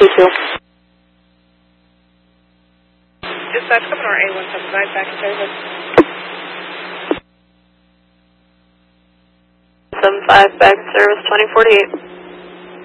Dispatch, coming on A175 back in service. 75 back in service, 2048.